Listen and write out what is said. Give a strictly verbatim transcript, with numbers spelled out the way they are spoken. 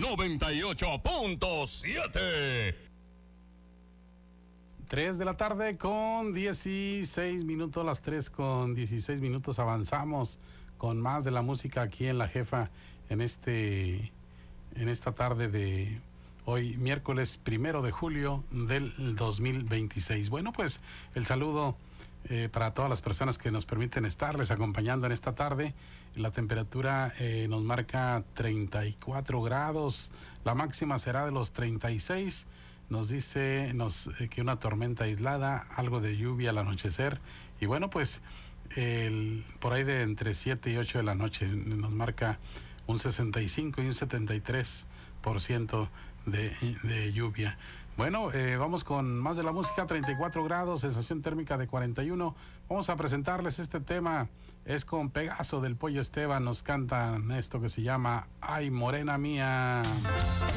noventa y ocho punto siete. tres de la tarde con dieciséis minutos, las tres con dieciséis minutos. Avanzamos con más de la música aquí en La Jefa en este en esta tarde de hoy, miércoles primero de julio del dos mil veintiséis. Bueno, pues el saludo eh, para todas las personas que nos permiten estarles acompañando en esta tarde. La temperatura eh, nos marca treinta y cuatro grados, la máxima será de los treinta y seis. Nos dice nos, eh, que una tormenta aislada, algo de lluvia al anochecer. Y bueno, pues el, por ahí de entre siete y ocho de la noche nos marca un sesenta y cinco y un setenta y tres por ciento de, de lluvia. Bueno, eh, vamos con más de la música. Treinta y cuatro grados, sensación térmica de cuarenta y uno. Vamos a presentarles este tema. Es con Pegaso del Pollo Esteban. Nos cantan esto que se llama Ay, Morena Mía.